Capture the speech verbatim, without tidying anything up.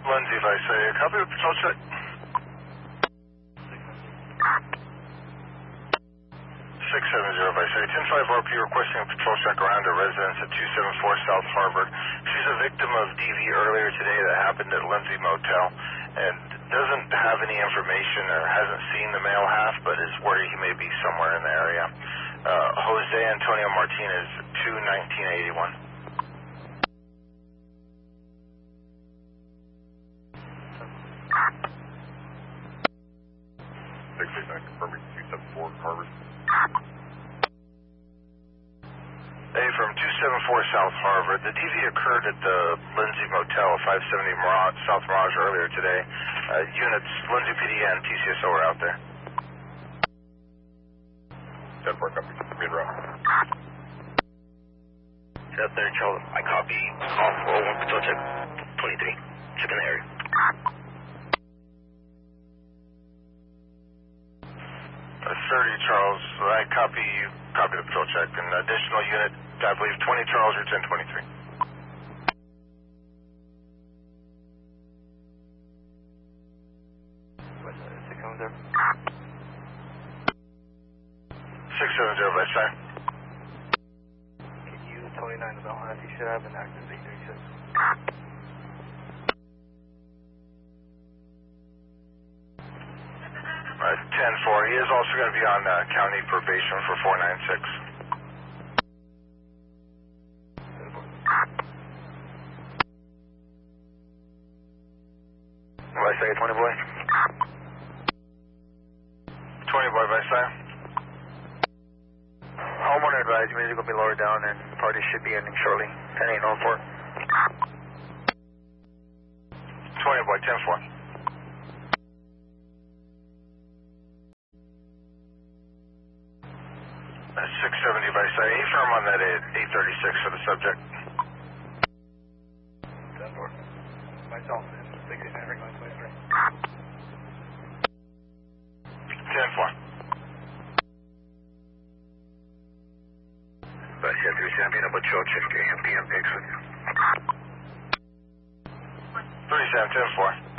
Lindsay, if I say a copy of patrol check. six seven zero, if I say ten five R P requesting a patrol check around a residence at two seven four South Harvard. She's a victim of D V earlier today that happened at Lindsay Motel and doesn't have any information or hasn't seen the male half, but is worried he may be somewhere in the area. Uh, Jose Antonio Martinez, two nineteen eighty-one. six eight nine, confirming two seven four Harvard. A from two seven four South Harvard. The D V occurred at the Lindsay Motel, five seventy Mirage, South Mirage earlier today. Uh, units, Lindsay P D and T C S O are out there. ten four, copy. Main route. South thirty Charles, I copy. All four oh one patrol check twenty-three. Checking the area. Uh, thirty Charles, I copy you. Copy the patrol check. An additional unit, I believe twenty Charles or ten twenty-three. six seven zero. six seven zero, by sign. Can you twenty-nine to Belmont? You should have an active eight thirty-six. Uh, ten four, he is also going to be on uh, county probation for four nine six. What I say, twenty boy? twenty boy, by sign. Homeowner advised music will be lowered down and the party should be ending shortly. ten eight oh four. twenty boy, ten four. Uh, six seventy by side. A firm on that eight thirty-six for the subject. ten four. Myself, six eight nine, ring line twenty-three. ten four. Bus three seventy, double patrol check, A M P M X with you. thirty-seven, ten four.